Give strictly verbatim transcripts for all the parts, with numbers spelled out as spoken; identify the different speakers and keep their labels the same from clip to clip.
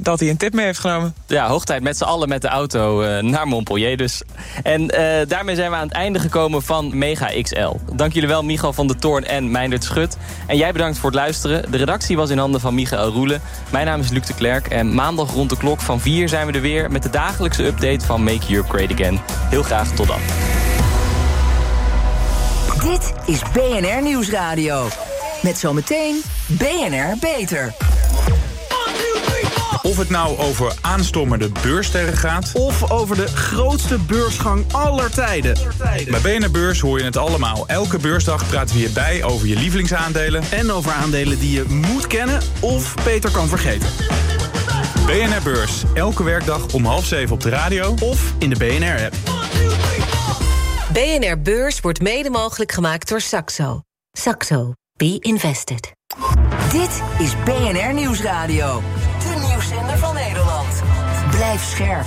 Speaker 1: dat hij een tip mee heeft genomen.
Speaker 2: Ja, hoog tijd met z'n allen met de auto uh, naar Montpellier dus. En uh, daarmee zijn we aan het einde gekomen van Mega X L. Dank jullie wel, Michal van der Toorn en Meindert Schut. En jij bedankt voor het luisteren. De redactie was in handen van Michael Roelen. Mijn naam is Luc de Klerk en maandag rond de klok van vier zijn we er weer met de dagelijkse update van Make Europe Great Again. Heel graag tot dan.
Speaker 3: Dit is B N R Nieuwsradio. Met zometeen B N R Beter.
Speaker 4: Of het nou over aanstormende beurssterren gaat,
Speaker 5: of over de grootste beursgang aller tijden.
Speaker 4: Bij B N R Beurs hoor je het allemaal. Elke beursdag praten we hierbij over je lievelingsaandelen.
Speaker 5: En over aandelen die je moet kennen of beter kan vergeten.
Speaker 4: B N R Beurs, elke werkdag om half zeven op de radio
Speaker 5: of in de B N R-app.
Speaker 6: B N R Beurs wordt mede mogelijk gemaakt door Saxo. Saxo. Be invested.
Speaker 3: Dit is B N R Nieuwsradio. De nieuwszender van Nederland. Blijf scherp.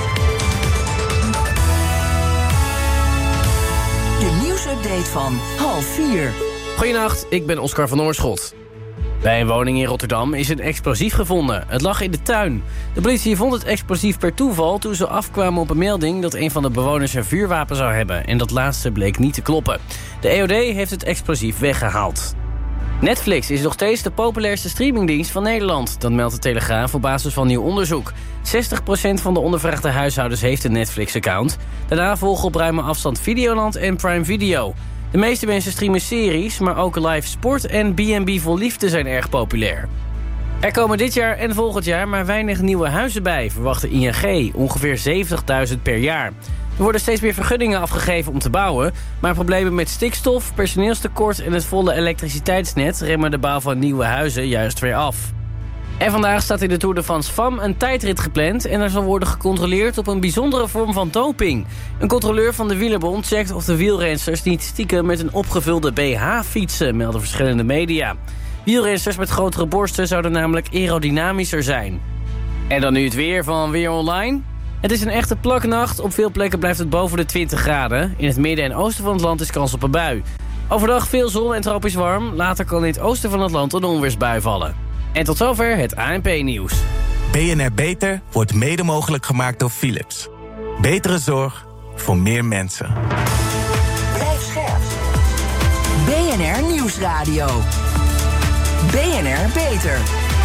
Speaker 3: De nieuwsupdate van half vier.
Speaker 7: Goedenacht, ik ben Oscar van Oorschot. Bij een woning in Rotterdam is een explosief gevonden. Het lag in de tuin. De politie vond het explosief per toeval toen ze afkwamen op een melding dat een van de bewoners een vuurwapen zou hebben. En dat laatste bleek niet te kloppen. De E O D heeft het explosief weggehaald. Netflix is nog steeds de populairste streamingdienst van Nederland. Dat meldt de Telegraaf op basis van nieuw onderzoek. zestig procent van de ondervraagde huishoudens heeft een Netflix-account. Daarna volgen op ruime afstand Videoland en Prime Video. De meeste mensen streamen series, maar ook live sport en B en B vol liefde zijn erg populair. Er komen dit jaar en volgend jaar maar weinig nieuwe huizen bij, verwacht de I N G, ongeveer zeventigduizend per jaar. Er worden steeds meer vergunningen afgegeven om te bouwen, maar problemen met stikstof, personeelstekort en het volle elektriciteitsnet remmen de bouw van nieuwe huizen juist weer af. En vandaag staat in de Tour de France F A M een tijdrit gepland en er zal worden gecontroleerd op een bijzondere vorm van doping. Een controleur van de Wielerbond checkt of de wielrensters niet stiekem met een opgevulde B H fietsen, melden verschillende media. Wielrensters met grotere borsten zouden namelijk aerodynamischer zijn. En dan nu het weer van Weer Online. Het is een echte plaknacht. Op veel plekken blijft het boven de twintig graden. In het midden en oosten van het land is kans op een bui. Overdag veel zon en tropisch warm. Later kan in het oosten van het land een onweersbui vallen. En tot zover het A N P-nieuws.
Speaker 8: B N R Beter wordt mede mogelijk gemaakt door Philips. Betere zorg voor meer mensen.
Speaker 3: Blijf scherp. B N R Nieuwsradio. B N R Beter.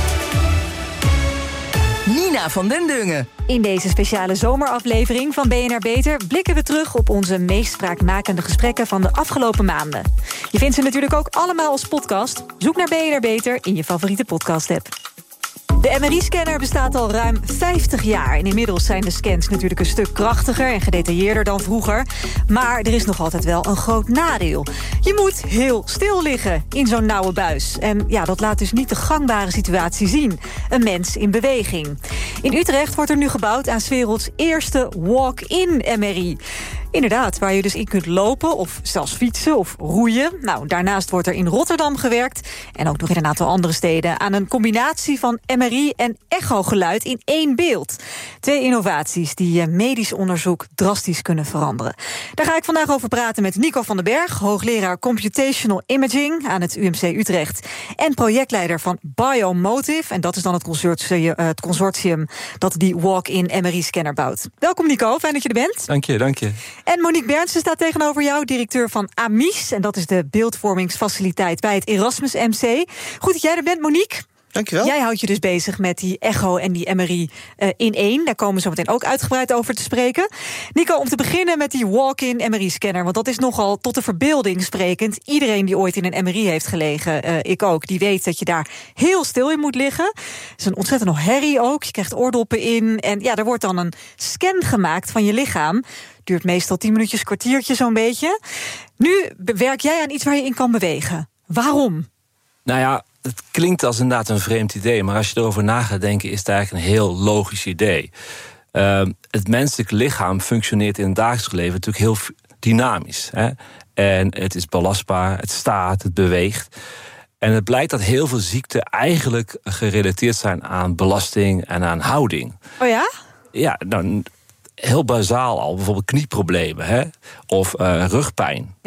Speaker 3: Nina van den Dungen.
Speaker 9: In deze speciale zomeraflevering van B N R Beter blikken we terug op onze meest spraakmakende gesprekken van de afgelopen maanden. Je vindt ze natuurlijk ook allemaal als podcast. Zoek naar B N R Beter in je favoriete podcast-app. De M R I-scanner bestaat al ruim vijftig jaar. En inmiddels zijn de scans natuurlijk een stuk krachtiger en gedetailleerder dan vroeger. Maar er is nog altijd wel een groot nadeel. Je moet heel stil liggen in zo'n nauwe buis. En ja, dat laat dus niet de gangbare situatie zien. Een mens in beweging. In Utrecht wordt er nu gebouwd aan 's werelds eerste walk-in M R I. Inderdaad, waar je dus in kunt lopen of zelfs fietsen of roeien. Nou, daarnaast wordt er in Rotterdam gewerkt en ook nog in een aantal andere steden aan een combinatie van M R I en echogeluid in één beeld. Twee innovaties die medisch onderzoek drastisch kunnen veranderen. Daar ga ik vandaag over praten met Nico van den Berg, hoogleraar Computational Imaging aan het U M C Utrecht en projectleider van Biomotive. En dat is dan het consortium, het consortium dat die walk-in M R I-scanner bouwt. Welkom Nico, fijn dat je er bent.
Speaker 2: Dank je, dank je.
Speaker 9: En Monique Bernsen staat tegenover jou, directeur van A M I S. En dat is de beeldvormingsfaciliteit bij het Erasmus M C. Goed dat jij er bent, Monique.
Speaker 10: Dankjewel.
Speaker 9: Jij houdt je dus bezig met die echo en die M R I uh, in één. Daar komen we zo meteen ook uitgebreid over te spreken. Nico, om te beginnen met die walk-in M R I-scanner. Want dat is nogal tot de verbeelding sprekend. Iedereen die ooit in een M R I heeft gelegen, uh, ik ook, die weet dat je daar heel stil in moet liggen. Het is een ontzettende herrie ook. Je krijgt oordoppen in. En ja, er wordt dan een scan gemaakt van je lichaam. Duurt meestal tien minuutjes, kwartiertje zo'n beetje. Nu werk jij aan iets waar je in kan bewegen. Waarom?
Speaker 10: Nou ja, het klinkt als inderdaad een vreemd idee, maar als je erover na gaat denken, is het eigenlijk een heel logisch idee. Uh, het menselijk lichaam functioneert in het dagelijks leven natuurlijk heel dynamisch. Hè? En het is belastbaar, het staat, het beweegt. En het blijkt dat heel veel ziekten eigenlijk gerelateerd zijn aan belasting en aan houding.
Speaker 9: Oh ja?
Speaker 10: Ja, nou, heel bazaal al, bijvoorbeeld knieproblemen, hè? Of uh, rugpijn.
Speaker 9: Ja.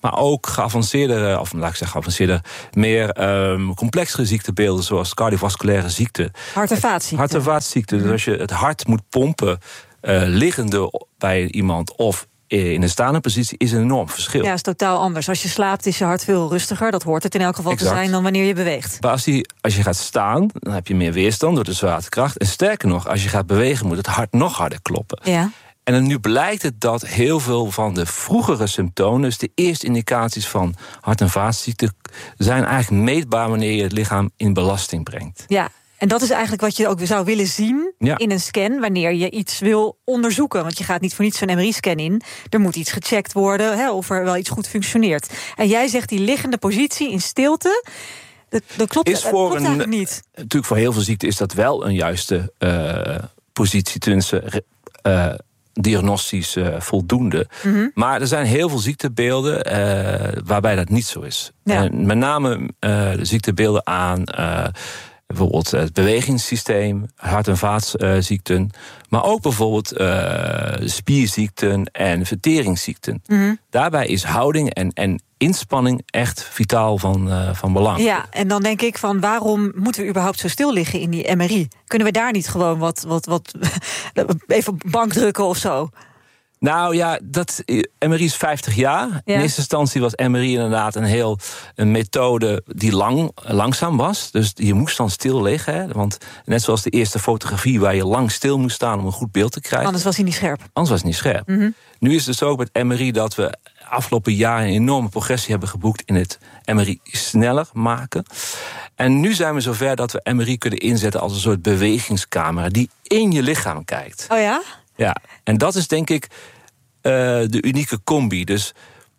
Speaker 10: Maar ook geavanceerde, of laat ik zeggen geavanceerde, meer um, complexere ziektebeelden, zoals cardiovasculaire ziekte.
Speaker 9: Hart- en vaatziekte.
Speaker 10: Hart- en vaatziekte. Dus als je het hart moet pompen, uh, liggende bij iemand of in een staande positie, is een enorm verschil.
Speaker 9: Ja, is totaal anders. Als je slaapt is je hart veel rustiger. Dat hoort het in elk geval
Speaker 10: exact.
Speaker 9: te zijn dan wanneer je beweegt.
Speaker 10: Maar als, die, als je gaat staan, dan heb je meer weerstand door de zwaartekracht. En sterker nog, als je gaat bewegen, moet het hart nog harder kloppen.
Speaker 9: Ja.
Speaker 10: En dan nu blijkt het dat heel veel van de vroegere symptomen, dus de eerste indicaties van hart- en vaatziekten, zijn eigenlijk meetbaar wanneer je het lichaam in belasting brengt.
Speaker 9: Ja. En dat is eigenlijk wat je ook zou willen zien ja. in een scan, wanneer je iets wil onderzoeken. Want je gaat niet voor niets zo'n M R I-scan in. Er moet iets gecheckt worden, hè, of er wel iets goed functioneert. En jij zegt die liggende positie in stilte, dat, dat klopt,
Speaker 10: is voor
Speaker 9: dat klopt
Speaker 10: een,
Speaker 9: niet.
Speaker 10: Natuurlijk voor heel veel ziekten is dat wel een juiste uh, positie tussen uh, diagnostisch uh, voldoende. Mm-hmm. Maar er zijn heel veel ziektebeelden uh, waarbij dat niet zo is. Ja. En met name uh, de ziektebeelden aan Uh, bijvoorbeeld het bewegingssysteem, hart- en vaatziekten. Maar ook bijvoorbeeld uh, spierziekten en verteringsziekten. Mm-hmm. Daarbij is houding en, en inspanning echt vitaal van, uh, van belang.
Speaker 9: Ja, en dan denk ik van waarom moeten we überhaupt zo stil liggen in die M R I? Kunnen we daar niet gewoon wat, wat, wat even bankdrukken of zo?
Speaker 10: Nou ja, dat, M R I is vijftig jaar. Ja. In eerste instantie was M R I inderdaad een heel een methode die lang, langzaam was. Dus je moest dan stil liggen. Hè? Want net zoals de eerste fotografie waar je lang stil moest staan om een goed beeld te krijgen.
Speaker 9: Anders was hij niet scherp.
Speaker 10: Anders was hij niet scherp. Mm-hmm. Nu is het dus ook met M R I dat we afgelopen jaren een enorme progressie hebben geboekt in het M R I sneller maken. En nu zijn we zover dat we M R I kunnen inzetten als een soort bewegingscamera die in je lichaam kijkt.
Speaker 9: Oh ja?
Speaker 10: Ja, en dat is denk ik uh, de unieke combi. Dus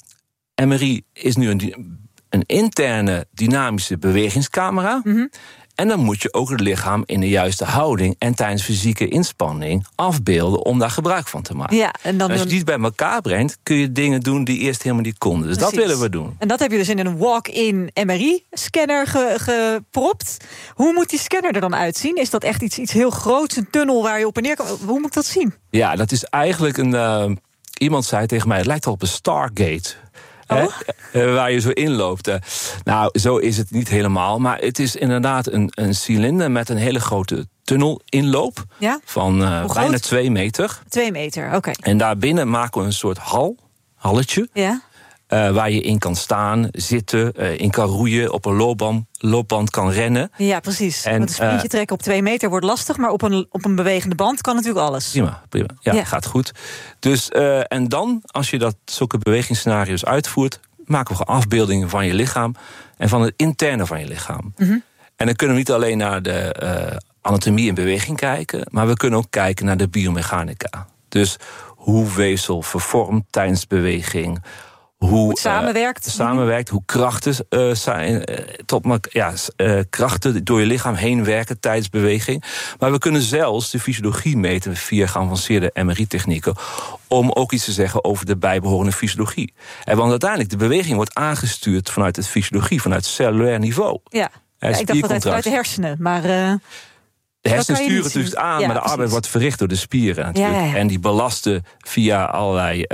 Speaker 10: M R I is nu een, een interne dynamische bewegingscamera. Mm-hmm. En dan moet je ook het lichaam in de juiste houding en tijdens fysieke inspanning afbeelden om daar gebruik van te maken.
Speaker 9: Ja, en dan
Speaker 10: als je die bij elkaar brengt, kun je dingen doen die eerst helemaal niet konden. Dus precies. Dat willen we doen.
Speaker 9: En dat heb je dus in een walk-in M R I-scanner ge, gepropt. Hoe moet die scanner er dan uitzien? Is dat echt iets, iets heel groots, een tunnel waar je op en neer kan? Hoe moet ik dat zien?
Speaker 10: Ja, dat is eigenlijk een Uh, iemand zei tegen mij, het lijkt wel op een Stargate. Oh? Uh, waar je zo inloopt. Uh, nou, zo is het niet helemaal. Maar het is inderdaad een, een cilinder met een hele grote tunnelinloop. Ja? Van uh, bijna twee meter.
Speaker 9: Twee meter, oké. Okay.
Speaker 10: En daarbinnen maken we een soort hal, halletje.
Speaker 9: Ja?
Speaker 10: Uh, waar je in kan staan, zitten, uh, in kan roeien, op een loopband, loopband kan rennen.
Speaker 9: Ja, precies. En, Want een sprintje uh, trekken op twee meter wordt lastig, maar op een, op een bewegende band kan natuurlijk alles.
Speaker 10: Prima, prima. Ja, ja. Gaat goed. Dus, uh, en dan, als je dat zulke bewegingsscenario's uitvoert, maken we afbeeldingen van je lichaam en van het interne van je lichaam. Mm-hmm. En dan kunnen we niet alleen naar de uh, anatomie en beweging kijken, maar we kunnen ook kijken naar de biomechanica. Dus hoe weefsel vervormt tijdens beweging, hoe het
Speaker 9: samenwerkt,
Speaker 10: uh, samenwerkt hoe krachten, uh, zijn, uh, tot, ja, uh, krachten door je lichaam heen werken tijdens beweging. Maar we kunnen zelfs de fysiologie meten via geavanceerde M R I-technieken om ook iets te zeggen over de bijbehorende fysiologie. En want uiteindelijk, de beweging wordt aangestuurd vanuit de fysiologie, vanuit cellulair niveau.
Speaker 9: Ja, ja ik dacht altijd vanuit de hersenen, maar Uh...
Speaker 10: De hersenen sturen het dus aan, ja, maar de arbeid wordt verricht door de spieren natuurlijk. Ja, ja. En die belasten via allerlei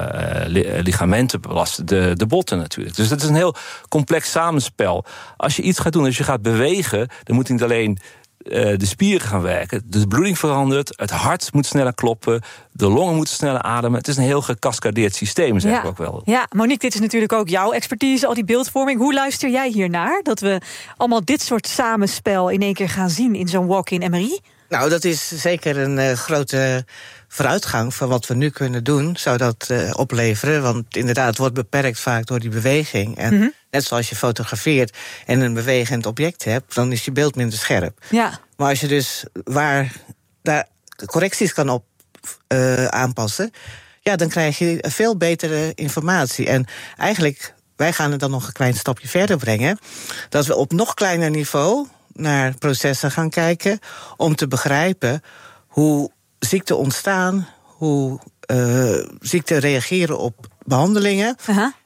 Speaker 10: uh, ligamenten belasten de, de botten natuurlijk. Dus dat is een heel complex samenspel. Als je iets gaat doen, als je gaat bewegen, dan moet niet alleen uh, de spieren gaan werken. De bloeding verandert, het hart moet sneller kloppen, de longen moeten sneller ademen. Het is een heel gecascadeerd systeem, zeg
Speaker 9: ja.
Speaker 10: ik ook wel.
Speaker 9: Ja, Monique, dit is natuurlijk ook jouw expertise, al die beeldvorming. Hoe luister jij hiernaar? Dat we allemaal dit soort samenspel in één keer gaan zien in zo'n walk-in M R I?
Speaker 1: Nou, dat is zeker een uh, grote vooruitgang van wat we nu kunnen doen, zou dat uh, opleveren. Want inderdaad, het wordt beperkt vaak door die beweging. En mm-hmm. net zoals je fotografeert en een bewegend object hebt, dan is je beeld minder scherp.
Speaker 9: Ja.
Speaker 1: Maar als je dus waar daar correcties kan op uh, aanpassen, ja, dan krijg je veel betere informatie. En eigenlijk, wij gaan het dan nog een klein stapje verder brengen, dat we op nog kleiner niveau naar processen gaan kijken om te begrijpen hoe ziekten ontstaan, hoe uh, ziekten reageren op behandelingen. Uh-huh.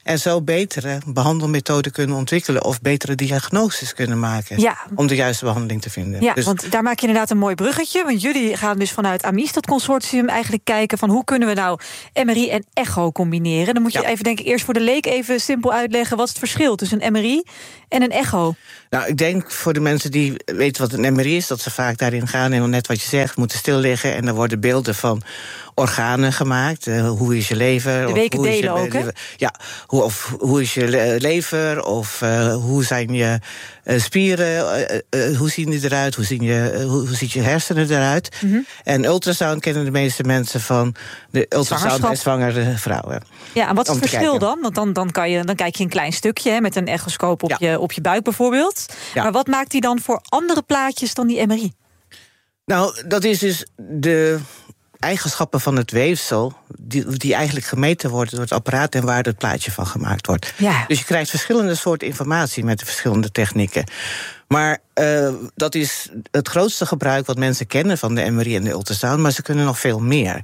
Speaker 1: En zo betere behandelmethoden kunnen ontwikkelen of betere diagnoses kunnen maken.
Speaker 9: Ja.
Speaker 1: Om de juiste behandeling te vinden.
Speaker 9: Ja,
Speaker 1: dus,
Speaker 9: want daar maak je inderdaad een mooi bruggetje. Want jullie gaan dus vanuit AMIS, dat consortium, eigenlijk kijken van hoe kunnen we nou M R I en echo combineren. Dan moet je
Speaker 1: ja.
Speaker 9: even, denk ik, eerst voor de leek even simpel uitleggen wat is het verschil tussen een M R I en een echo.
Speaker 1: Nou, ik denk voor de mensen die weten wat een M R I is, dat ze vaak daarin gaan en net wat je zegt, moeten stil liggen en er worden beelden van organen gemaakt. Uh, hoe is je lever?
Speaker 9: De weken
Speaker 1: of hoe
Speaker 9: delen
Speaker 1: is je,
Speaker 9: ook, hè?
Speaker 1: Ja, hoe, of hoe is je lever? Of uh, hoe zijn je uh, spieren? Uh, uh, hoe zien die eruit? Hoe, zien je, uh, hoe, hoe ziet je hersenen eruit? Mm-hmm. En ultrasound kennen de meeste mensen van de ultrasound bij zwangere vrouwen.
Speaker 9: Ja, en wat is het verschil dan? Want dan, dan, kan je, dan kijk je een klein stukje hè, met een echoscoop op, ja. je, op je buik bijvoorbeeld. Ja. Maar wat maakt die dan voor andere plaatjes dan die M R I?
Speaker 1: Nou, dat is dus de eigenschappen van het weefsel die, die eigenlijk gemeten worden door het apparaat en waar het plaatje van gemaakt wordt.
Speaker 9: Ja.
Speaker 1: Dus je krijgt verschillende soorten informatie met de verschillende technieken. Maar uh, dat is het grootste gebruik wat mensen kennen van de M R I en de ultrasound, maar ze kunnen nog veel meer.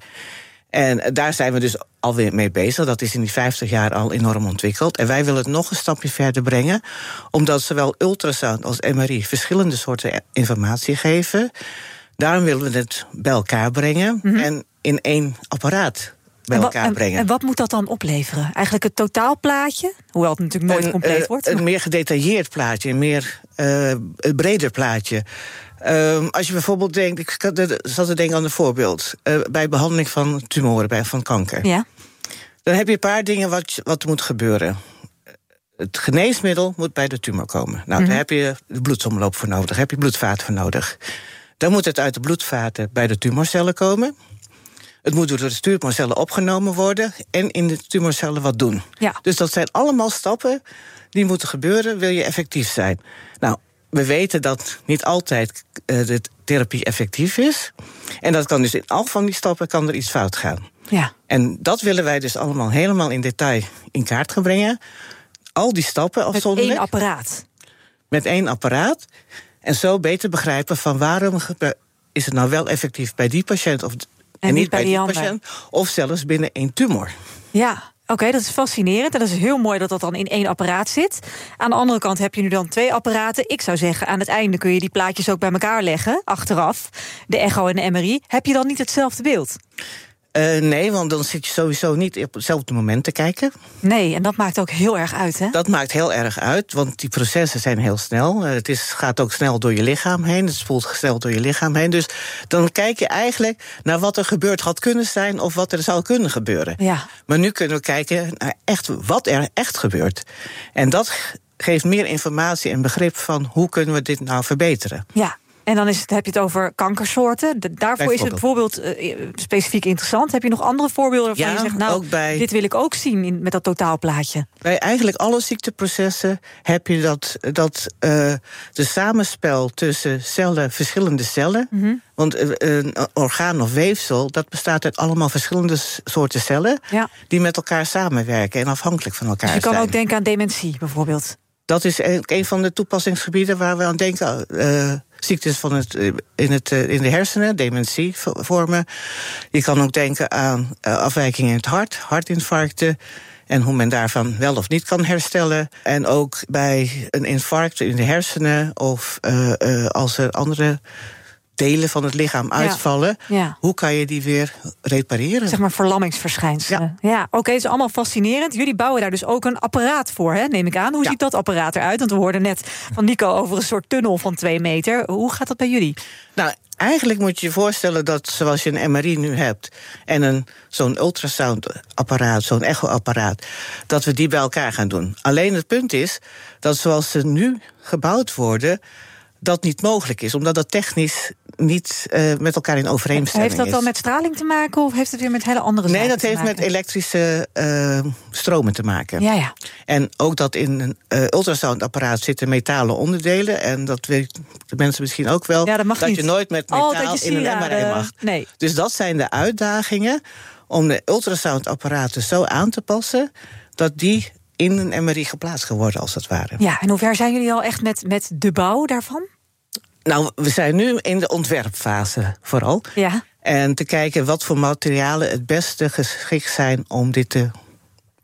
Speaker 1: En daar zijn we dus alweer mee bezig. Dat is in die vijftig jaar al enorm ontwikkeld. En wij willen het nog een stapje verder brengen, omdat zowel ultrasound als M R I verschillende soorten informatie geven. Daarom willen we het bij elkaar brengen mm-hmm. en in één apparaat bij
Speaker 9: en
Speaker 1: elkaar
Speaker 9: en,
Speaker 1: brengen.
Speaker 9: En wat moet dat dan opleveren? Eigenlijk het totaalplaatje? Hoewel het natuurlijk nooit een, compleet uh, wordt.
Speaker 1: Een meer gedetailleerd plaatje, een meer uh, een breder plaatje. Uh, als je bijvoorbeeld denkt, ik zat te denken aan een voorbeeld. Uh, bij behandeling van tumoren, bij, van kanker.
Speaker 9: Ja.
Speaker 1: Dan heb je een paar dingen wat, wat moet gebeuren. Het geneesmiddel moet bij de tumor komen. Nou, mm-hmm. daar heb je de bloedsomloop voor nodig, daar heb je bloedvaten voor nodig. Dan moet het uit de bloedvaten bij de tumorcellen komen. Het moet door de tumorcellen opgenomen worden en in de tumorcellen wat doen.
Speaker 9: Ja.
Speaker 1: Dus dat zijn allemaal stappen die moeten gebeuren, wil je effectief zijn. Nou, we weten dat niet altijd uh, de therapie effectief is. En dat kan dus in al van die stappen kan er iets fout gaan.
Speaker 9: Ja.
Speaker 1: En dat willen wij dus allemaal helemaal in detail in kaart gaan brengen. Al die stappen afzonderlijk.
Speaker 9: Met één apparaat.
Speaker 1: Met één apparaat. En zo beter begrijpen van waarom is het nou wel effectief bij die patiënt of, en, en niet bij, bij die patiënt. Of zelfs binnen één tumor.
Speaker 9: Ja, oké, okay, dat is fascinerend. En dat is heel mooi dat dat dan in één apparaat zit. Aan de andere kant heb je nu dan twee apparaten. Ik zou zeggen, aan het einde kun je die plaatjes ook bij elkaar leggen. Achteraf, de echo en de M R I. Heb je dan niet hetzelfde beeld?
Speaker 1: Uh, nee, want dan zit je sowieso niet op hetzelfde moment te kijken.
Speaker 9: Nee, en dat maakt ook heel erg uit, hè?
Speaker 1: Dat maakt heel erg uit, want die processen zijn heel snel. Uh, het is, gaat ook snel door je lichaam heen. Het spoelt snel door je lichaam heen. Dus dan kijk je eigenlijk naar wat er gebeurd had kunnen zijn of wat er zou kunnen gebeuren.
Speaker 9: Ja.
Speaker 1: Maar nu kunnen we kijken naar echt wat er echt gebeurt. En dat geeft meer informatie en begrip van hoe kunnen we dit nou verbeteren.
Speaker 9: Ja. En dan is het, heb je het over kankersoorten. De, daarvoor is het bijvoorbeeld uh, specifiek interessant. Heb je nog andere voorbeelden waarvan
Speaker 1: ja,
Speaker 9: je zegt, nou, bij, dit wil ik ook zien in, met dat totaalplaatje? Bij
Speaker 1: eigenlijk alle ziekteprocessen heb je dat, dat uh, de samenspel tussen cellen, verschillende cellen. Mm-hmm. Want uh, een orgaan of weefsel, dat bestaat uit allemaal verschillende soorten cellen, ja, die met elkaar samenwerken en afhankelijk van elkaar zijn.
Speaker 9: Dus je kan
Speaker 1: zijn.
Speaker 9: ook denken aan dementie bijvoorbeeld.
Speaker 1: Dat is een, een van de toepassingsgebieden waar we aan denken. Uh, ziektes van het, in, het, in de hersenen, dementievormen. Je kan ook denken aan uh, afwijkingen in het hart, hartinfarcten, en hoe men daarvan wel of niet kan herstellen. En ook bij een infarct in de hersenen of uh, uh, als er andere delen van het lichaam uitvallen, ja, ja, hoe kan je die weer repareren?
Speaker 9: Zeg maar verlammingsverschijnselen. Ja, ja, oké, okay, het is allemaal fascinerend. Jullie bouwen daar dus ook een apparaat voor, hè, neem ik aan. Hoe ja. ziet dat apparaat eruit? Want we hoorden net van Nico over een soort tunnel van twee meter. Hoe gaat dat bij jullie?
Speaker 1: Nou, eigenlijk moet je je voorstellen dat zoals je een M R I nu hebt en een, zo'n ultrasoundapparaat, zo'n echoapparaat, dat we die bij elkaar gaan doen. Alleen het punt is dat zoals ze nu gebouwd worden, dat niet mogelijk is, omdat dat technisch niet uh, met elkaar in overeenstemming is.
Speaker 9: Heeft dat dan met straling te maken of heeft het weer met hele andere zaken
Speaker 1: te maken? Nee, dat heeft
Speaker 9: met
Speaker 1: elektrische uh, stromen te maken.
Speaker 9: Ja, ja.
Speaker 1: En ook dat in een uh, ultrasoundapparaat zitten metalen onderdelen, en dat weten de mensen misschien ook wel,
Speaker 9: ja, dat, mag
Speaker 1: dat
Speaker 9: niet.
Speaker 1: je nooit met metaal
Speaker 9: oh,
Speaker 1: in een M R I mag.
Speaker 9: Nee.
Speaker 1: Dus dat zijn de uitdagingen om de ultrasoundapparaten zo aan te passen dat die in een M R I geplaatst kan worden, als het ware.
Speaker 9: Ja, en hoe ver zijn jullie al echt met, met de bouw daarvan?
Speaker 1: Nou, we zijn nu in de ontwerpfase vooral.
Speaker 9: Ja.
Speaker 1: En te kijken wat voor materialen het beste geschikt zijn om dit te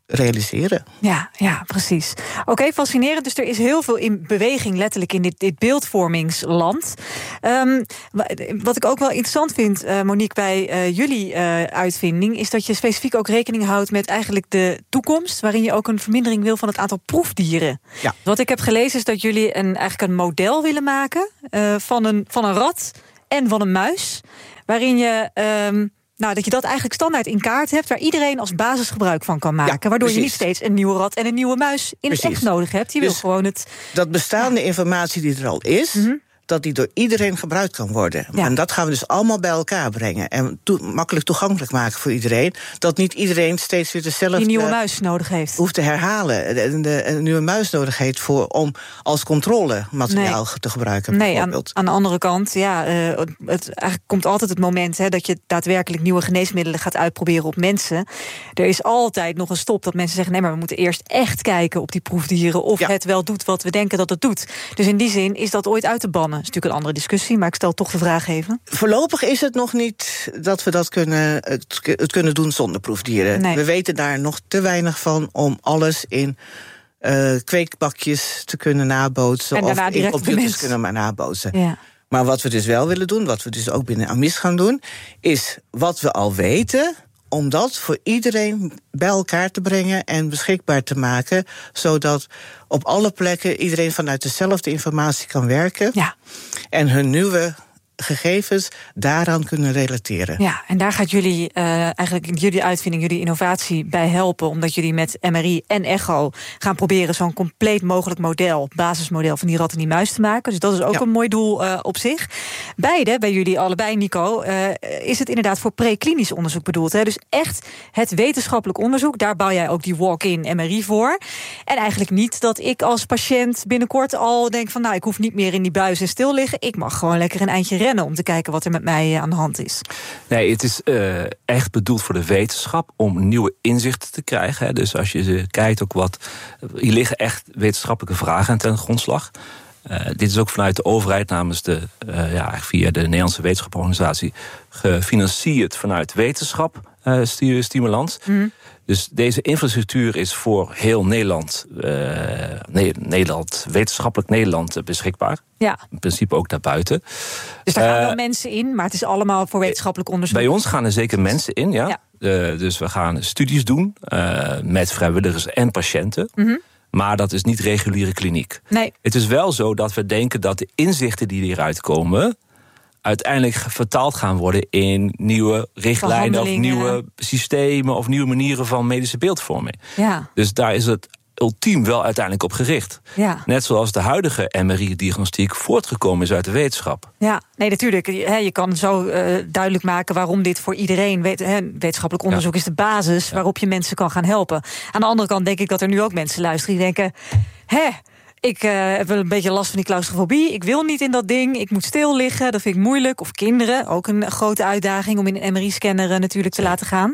Speaker 1: realiseren.
Speaker 9: Ja, ja, precies. Oké, okay, fascinerend. Dus er is heel veel in beweging, letterlijk in dit, dit beeldvormingsland. Um, wat ik ook wel interessant vind, uh, Monique, bij uh, jullie uh, uitvinding, is dat je specifiek ook rekening houdt met eigenlijk de toekomst, waarin je ook een vermindering wil van het aantal proefdieren.
Speaker 1: Ja.
Speaker 9: Wat ik heb gelezen is dat jullie een, eigenlijk een model willen maken uh, van, een, van een rat en van een muis, waarin je Um, Nou, dat je dat eigenlijk standaard in kaart hebt, waar iedereen als basis gebruik van kan maken. Ja, waardoor precies. je niet steeds een nieuwe rat en een nieuwe muis in precies. het echt nodig hebt. Je dus wil gewoon het.
Speaker 1: Dat bestaande ja. informatie die er al is, mm-hmm. dat die door iedereen gebruikt kan worden. Ja. En dat gaan we dus allemaal bij elkaar brengen. En to- makkelijk toegankelijk maken voor iedereen. Dat niet iedereen steeds weer dezelfde
Speaker 9: die nieuwe muis nodig heeft.
Speaker 1: Hoeft te herhalen. De, de, een nieuwe muis nodig heeft voor, om als controlemateriaal nee. te gebruiken.
Speaker 9: Nee, aan, aan de andere kant, ja, uh, het eigenlijk komt altijd het moment hè, dat je daadwerkelijk nieuwe geneesmiddelen gaat uitproberen op mensen. Er is altijd nog een stop dat mensen zeggen, nee, maar we moeten eerst echt kijken op die proefdieren of ja. het wel doet wat we denken dat het doet. Dus in die zin is dat ooit uit te bannen. Dat is natuurlijk een andere discussie, maar ik stel toch de vraag even.
Speaker 1: Voorlopig is het nog niet dat we dat kunnen, het, het kunnen doen zonder proefdieren. Nee. We weten daar nog te weinig van om alles in uh, kweekbakjes te kunnen nabootsen of in computers kunnen maar nabootsen. Ja. Maar wat we dus wel willen doen, wat we dus ook binnen Amis gaan doen, is wat we al weten, om dat voor iedereen bij elkaar te brengen en beschikbaar te maken, zodat op alle plekken iedereen vanuit dezelfde informatie kan werken. Ja. En hun nieuwe gegevens daaraan kunnen relateren.
Speaker 9: Ja, en daar gaat jullie uh, eigenlijk jullie uitvinding, jullie innovatie bij helpen, omdat jullie met M R I en echo gaan proberen zo'n compleet mogelijk model, basismodel van die rat en die muis te maken. Dus dat is ook ja. een mooi doel uh, op zich. Beide, bij jullie allebei, Nico, uh, is het inderdaad voor preklinisch onderzoek bedoeld. Hè? Dus echt het wetenschappelijk onderzoek, daar bouw jij ook die walk-in M R I voor. En eigenlijk niet dat ik als patiënt binnenkort al denk van, nou, ik hoef niet meer in die buis en stil liggen. Ik mag gewoon lekker een eindje rennen om te kijken wat er met mij aan de hand is.
Speaker 10: Nee, het is uh, echt bedoeld voor de wetenschap om nieuwe inzichten te krijgen. Hè. Dus als je uh, kijkt ook wat, hier liggen echt wetenschappelijke vragen aan ten grondslag. Uh, dit is ook vanuit de overheid namens de, uh, ja, via de Nederlandse Wetenschaporganisatie gefinancierd vanuit wetenschap uh, stimulans. Mm. Dus deze infrastructuur is voor heel Nederland, uh, nee, Nederland, wetenschappelijk Nederland beschikbaar.
Speaker 9: Ja.
Speaker 10: In principe ook daarbuiten.
Speaker 9: Dus daar gaan
Speaker 10: uh,
Speaker 9: wel mensen in, maar het is allemaal voor wetenschappelijk onderzoek.
Speaker 10: Bij ons gaan er zeker mensen in, ja. ja. Uh, dus we gaan studies doen uh, met vrijwilligers en patiënten. Mm-hmm. Maar dat is niet reguliere kliniek.
Speaker 9: Nee.
Speaker 10: Het is wel zo dat we denken dat de inzichten die hieruit komen uiteindelijk vertaald gaan worden in nieuwe richtlijnen of nieuwe systemen of nieuwe manieren van medische beeldvorming. Ja. Dus daar is het ultiem wel uiteindelijk op gericht. Ja. Net zoals de huidige M R I-diagnostiek voortgekomen is uit de wetenschap.
Speaker 9: Ja, nee, natuurlijk. Je kan zo uh, duidelijk maken waarom dit voor iedereen, weet, he, wetenschappelijk onderzoek ja. is de basis waarop je mensen kan gaan helpen. Aan de andere kant denk ik dat er nu ook mensen luisteren die denken, hè, ik uh, heb wel een beetje last van die claustrofobie. Ik wil niet in dat ding. Ik moet stil liggen. Dat vind ik moeilijk. Of kinderen. Ook een grote uitdaging om in een M R I-scanner uh, natuurlijk te laten gaan.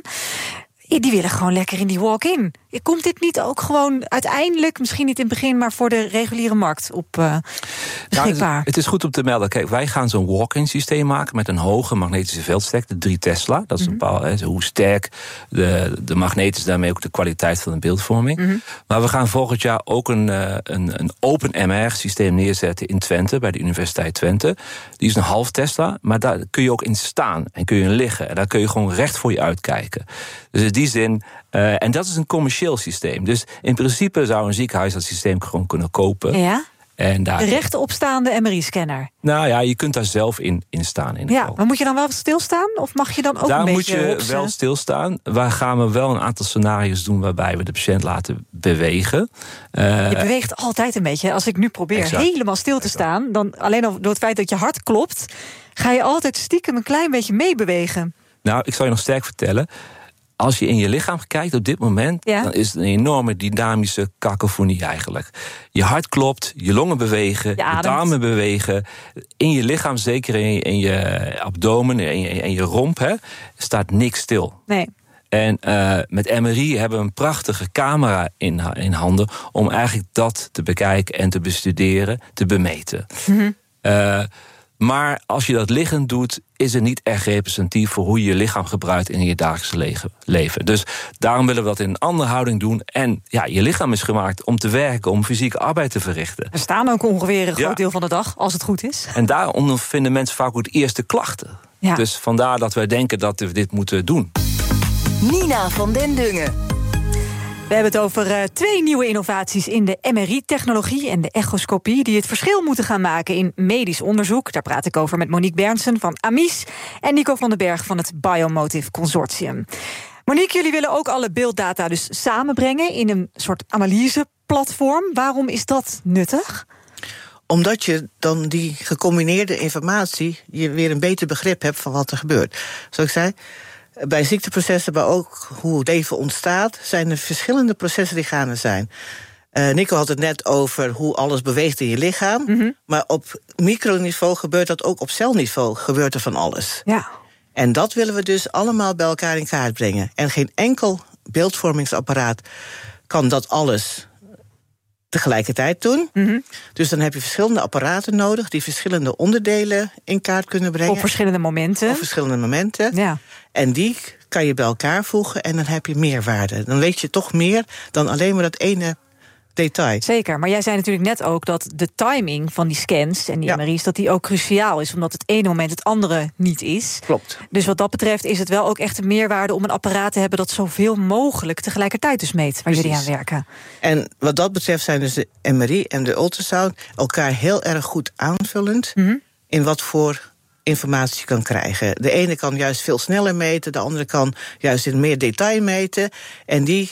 Speaker 9: Die willen gewoon lekker in die walk-in. Komt dit niet ook gewoon uiteindelijk, misschien niet in het begin, maar voor de reguliere markt op uh, beschikbaar?
Speaker 10: Nou, het, het is goed om te melden. Kijk, wij gaan zo'n walk-in systeem maken met een hoge magnetische veldsterkte, drie Tesla. Dat is een bepaald, hè, hoe sterk de, de magneet is, daarmee ook de kwaliteit van de beeldvorming. Mm-hmm. Maar we gaan volgend jaar ook een, een, een open M R-systeem neerzetten in Twente, bij de Universiteit Twente. Die is een half Tesla, maar daar kun je ook in staan en kun je in liggen. En daar kun je gewoon recht voor je uitkijken. Dus in die zin, uh, en dat is een commercieel systeem. Dus in principe zou een ziekenhuis dat systeem gewoon kunnen kopen.
Speaker 9: Ja?
Speaker 10: En daar...
Speaker 9: De rechtopstaande M R I-scanner.
Speaker 10: Nou ja, je kunt daar zelf in, in staan. In
Speaker 9: ja,
Speaker 10: geval.
Speaker 9: Maar moet je dan wel stilstaan? Of mag je dan ook
Speaker 10: daar
Speaker 9: een beetje...
Speaker 10: Daar moet je
Speaker 9: hopsen?
Speaker 10: wel stilstaan. Waar gaan we wel een aantal scenario's doen waarbij we de patiënt laten bewegen.
Speaker 9: Uh, je beweegt altijd een beetje. Als ik nu probeer exact. helemaal stil te exact. staan, dan alleen al door het feit dat je hart klopt, ga je altijd stiekem een klein beetje meebewegen.
Speaker 10: Nou, ik zal je nog sterk vertellen. Als je in je lichaam kijkt op dit moment, ja. dan is het een enorme dynamische kakofonie eigenlijk. Je hart klopt, je longen bewegen, je, je darmen bewegen. In je lichaam, zeker in je, in je abdomen en je, in je romp, hè, staat niks stil.
Speaker 9: Nee.
Speaker 10: En uh, met M R I hebben we een prachtige camera in, in handen om eigenlijk dat te bekijken en te bestuderen, te bemeten. Mm-hmm. Uh, Maar als je dat liggend doet, is het niet echt representatief voor hoe je je lichaam gebruikt in je dagelijkse leven. Dus daarom willen we dat in een andere houding doen. En ja, je lichaam is gemaakt om te werken, om fysieke arbeid te verrichten.
Speaker 9: We staan ook ongeveer een groot
Speaker 10: Ja.
Speaker 9: deel van de dag, als het goed is.
Speaker 10: En daarom vinden mensen vaak ook de eerste klachten.
Speaker 9: Ja.
Speaker 10: Dus vandaar dat wij denken dat we dit moeten doen.
Speaker 3: Nina van den Dungen.
Speaker 9: We hebben het over uh, twee nieuwe innovaties in de M R I-technologie en de echoscopie, die het verschil moeten gaan maken in medisch onderzoek. Daar praat ik over met Monique Bernsen van Amis en Nico van den Berg van het Biomotive Consortium. Monique, jullie willen ook alle beelddata dus samenbrengen in een soort analyseplatform. Waarom is dat nuttig?
Speaker 1: Omdat je dan die gecombineerde informatie, je weer een beter begrip hebt van wat er gebeurt. Zoals ik zei, bij ziekteprocessen, maar ook hoe het leven ontstaat, zijn er verschillende processen die gaande zijn. Uh, Nico had het net over hoe alles beweegt in je lichaam. Mm-hmm. Maar op microniveau gebeurt dat ook op celniveau, gebeurt er van alles.
Speaker 9: Ja.
Speaker 1: En dat willen we dus allemaal bij elkaar in kaart brengen. En geen enkel beeldvormingsapparaat kan dat alles tegelijkertijd doen. Mm-hmm. Dus dan heb je verschillende apparaten nodig die verschillende onderdelen in kaart kunnen brengen.
Speaker 9: Op verschillende momenten.
Speaker 1: Op verschillende momenten.
Speaker 9: Ja.
Speaker 1: En die kan je bij elkaar voegen en dan heb je meerwaarde. Dan weet je toch meer dan alleen maar dat ene detail.
Speaker 9: Zeker, maar jij zei natuurlijk net ook dat de timing van die scans en die
Speaker 1: Ja.
Speaker 9: M R I's, dat die ook cruciaal is, omdat het ene moment het andere niet is.
Speaker 1: Klopt.
Speaker 9: Dus wat dat betreft is het wel ook echt een meerwaarde om een apparaat te hebben dat zoveel mogelijk tegelijkertijd dus meet, waar
Speaker 1: Precies.
Speaker 9: jullie aan werken.
Speaker 1: En wat dat betreft zijn dus de M R I en de ultrasound elkaar heel erg goed aanvullend
Speaker 9: Mm-hmm.
Speaker 1: in wat voor informatie je kan krijgen. De ene kan juist veel sneller meten, de andere kan juist in meer detail meten. En die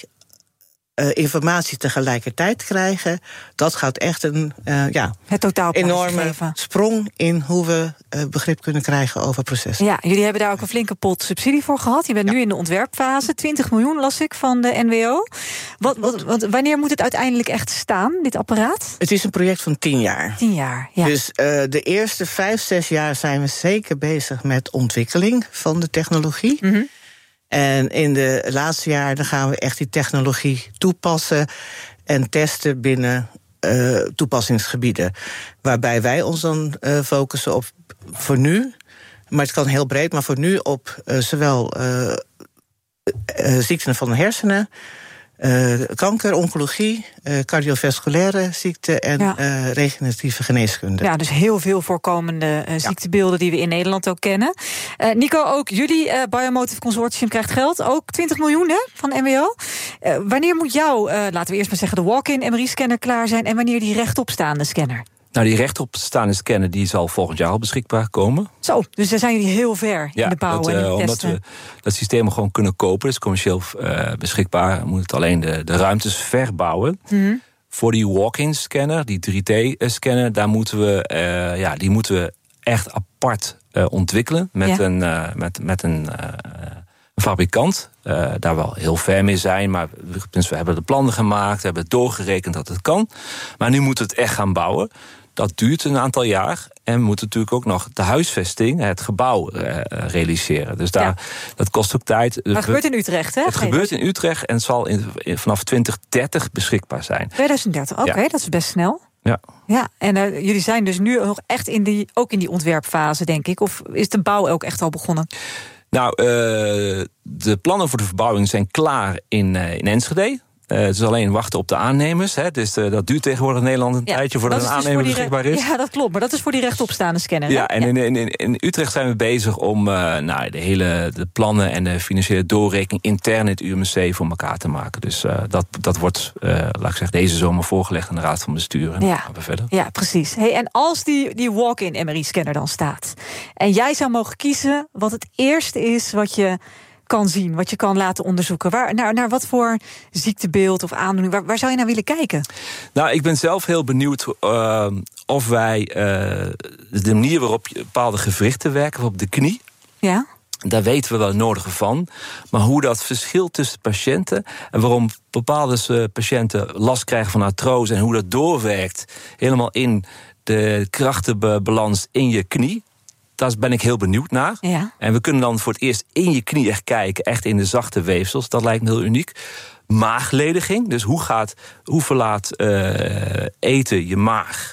Speaker 1: uh, informatie tegelijkertijd krijgen, dat gaat echt een uh, ja,
Speaker 9: Het totaalplaatje
Speaker 1: enorme
Speaker 9: geven.
Speaker 1: sprong in hoe we uh, begrip kunnen krijgen over processen.
Speaker 9: Ja, jullie hebben daar ook een flinke pot subsidie voor gehad. Je bent ja. nu in de ontwerpfase. twintig miljoen las ik van de N W O. Wat, wat, wat, wanneer moet het uiteindelijk echt staan, dit apparaat?
Speaker 1: Het is een project van tien jaar.
Speaker 9: Tien jaar, ja.
Speaker 1: Dus uh, de eerste vijf, zes jaar zijn we zeker bezig met ontwikkeling van de technologie. Mm-hmm. En in de laatste jaren gaan we echt die technologie toepassen en testen binnen uh, toepassingsgebieden. Waarbij wij ons dan uh, focussen op voor nu, maar het kan heel breed, maar voor nu op uh, zowel uh, uh, ziekten van de hersenen, Uh, kanker, oncologie, uh, cardiovasculaire ziekten en ja. uh, regeneratieve geneeskunde.
Speaker 9: Ja, dus heel veel voorkomende uh, ziektebeelden die we in Nederland ook kennen. Uh, Nico, ook jullie uh, Biomotive Consortium krijgt geld. Ook twintig miljoen hè, van N W O. Uh, wanneer moet jouw, uh, laten we eerst maar zeggen, de walk-in M R I-scanner klaar zijn en wanneer die rechtopstaande scanner?
Speaker 10: Nou, die rechtopstaande scanner die zal volgend jaar al beschikbaar komen.
Speaker 9: Zo, dus daar zijn jullie heel ver
Speaker 10: ja,
Speaker 9: in de bouw
Speaker 10: dat,
Speaker 9: en in
Speaker 10: uh,
Speaker 9: de
Speaker 10: omdat
Speaker 9: testen.
Speaker 10: we dat systeem gewoon kunnen kopen, dat is commercieel uh, beschikbaar. We moeten het alleen de, de ruimtes verbouwen. Mm-hmm. Voor die walk-in scanner, die drie D-scanner, daar moeten we, uh, ja, die moeten we echt apart uh, ontwikkelen met ja. een, uh, met, met een uh, fabrikant. Uh, daar wel heel ver mee zijn, maar we, we hebben de plannen gemaakt, we hebben doorgerekend dat het kan. Maar nu moeten we het echt gaan bouwen. Dat duurt een aantal jaar. En we moeten natuurlijk ook nog de huisvesting, het gebouw, uh, realiseren. Dus daar, ja. dat kost ook tijd.
Speaker 9: Maar het gebeurt in Utrecht, hè?
Speaker 10: Het gebeurt in Utrecht en het zal in, in, vanaf twintig dertig beschikbaar zijn.
Speaker 9: twintig dertig, oké, okay, ja. dat is best snel.
Speaker 10: Ja.
Speaker 9: Ja, en uh, jullie zijn dus nu nog echt in die, ook in die ontwerpfase, denk ik. Of is de bouw ook echt al begonnen?
Speaker 10: Nou, uh, de plannen voor de verbouwing zijn klaar in, uh, in Enschede. Uh, het is alleen wachten op de aannemers. Hè. Dus uh, dat duurt tegenwoordig in Nederland een ja, tijdje voordat een aannemer dus beschikbaar is.
Speaker 9: Ja, dat klopt. Maar dat is voor die rechtopstaande scanner.
Speaker 10: Ja, en
Speaker 9: ja.
Speaker 10: In, in, in Utrecht zijn we bezig om uh, nou, de hele de plannen en de financiële doorrekening intern in het U M C voor elkaar te maken. Dus uh, dat, dat wordt, uh, laat ik zeggen, deze zomer voorgelegd aan de Raad van Bestuur. En
Speaker 9: ja.
Speaker 10: dan gaan we verder.
Speaker 9: Ja, precies. Hey, en als die, die walk-in M R I-scanner dan staat en jij zou mogen kiezen wat het eerste is wat je kan zien, wat je kan laten onderzoeken. Waar, naar, naar wat voor ziektebeeld of aandoening, waar, waar zou je naar willen kijken?
Speaker 10: Nou, ik ben zelf heel benieuwd uh, of wij uh, de manier waarop je bepaalde gewrichten werken, op de knie.
Speaker 9: Ja.
Speaker 10: Daar weten we wel het nodige van. Maar hoe dat verschilt tussen patiënten en waarom bepaalde patiënten last krijgen van artrose en hoe dat doorwerkt helemaal in de krachtenbalans in je knie. Daar ben ik heel benieuwd naar.
Speaker 9: Ja.
Speaker 10: En we kunnen dan voor het eerst in je knie echt kijken, echt in de zachte weefsels. Dat lijkt me heel uniek. Maaglediging, dus hoe gaat, hoe verlaat uh, eten je maag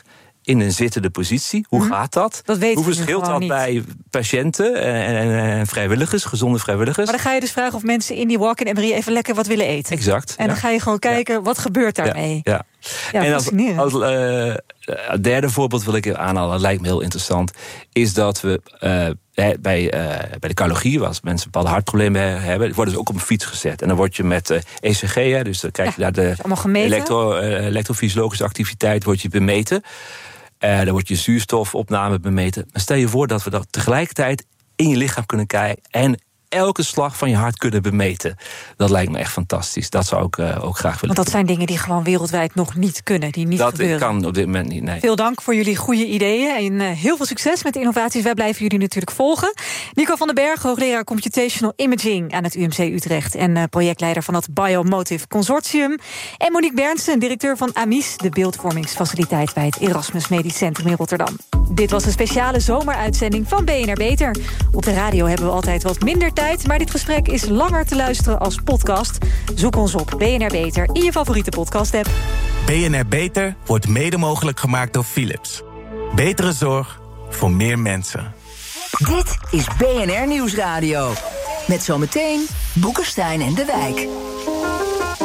Speaker 10: in een zittende positie. Hoe
Speaker 9: Hm.
Speaker 10: gaat dat?
Speaker 9: Dat weten
Speaker 10: Hoe
Speaker 9: we nu
Speaker 10: verschilt
Speaker 9: gewoon
Speaker 10: dat
Speaker 9: niet.
Speaker 10: bij patiënten en, en, en vrijwilligers, gezonde vrijwilligers?
Speaker 9: Maar dan ga je dus vragen of mensen in die walk-in M drie even lekker wat willen eten.
Speaker 10: Exact.
Speaker 9: En dan
Speaker 10: ja.
Speaker 9: ga je gewoon kijken, wat gebeurt daarmee?
Speaker 10: Ja.
Speaker 9: Ja,
Speaker 10: en als,
Speaker 9: fascinerend.
Speaker 10: als uh, derde voorbeeld wil ik aanhalen, dat lijkt me heel interessant, is dat we uh, bij, uh, bij de cardiologie, als mensen bepaalde hartproblemen hebben, worden ze ook op een fiets gezet. En dan word je met uh, E C G, hè, dus dan krijg je
Speaker 9: Ja,
Speaker 10: naar de
Speaker 9: allemaal gemeten.
Speaker 10: elektro, uh, elektrofysiologische activiteit, word je bemeten. Uh, dan wordt je zuurstofopname bemeten. Maar stel je voor dat we dat tegelijkertijd in je lichaam kunnen kijken en elke slag van je hart kunnen bemeten. Dat lijkt me echt fantastisch. Dat zou ik uh, ook graag willen.
Speaker 9: Want dat zijn dingen die gewoon wereldwijd nog niet kunnen, die niet
Speaker 10: dat
Speaker 9: gebeuren.
Speaker 10: kan op dit moment niet, nee.
Speaker 9: Veel dank voor jullie goede ideeën en uh, heel veel succes met de innovaties. Wij blijven jullie natuurlijk volgen. Nico van den Berg, hoogleraar Computational Imaging aan het U M C Utrecht en uh, projectleider van het Biomotive Consortium. En Monique Bernsen, directeur van A M I S, de beeldvormingsfaciliteit bij het Erasmus Medisch Centrum in Rotterdam. Dit was een speciale zomeruitzending van B N R Beter. Op de radio hebben we altijd wat minder tijd, maar dit gesprek is langer te luisteren als podcast. Zoek ons op B N R Beter in je favoriete podcast-app.
Speaker 8: B N R Beter wordt mede mogelijk gemaakt door Philips. Betere zorg voor meer mensen.
Speaker 3: Dit is B N R Nieuwsradio. Met zometeen Boekenstein en de Wijk.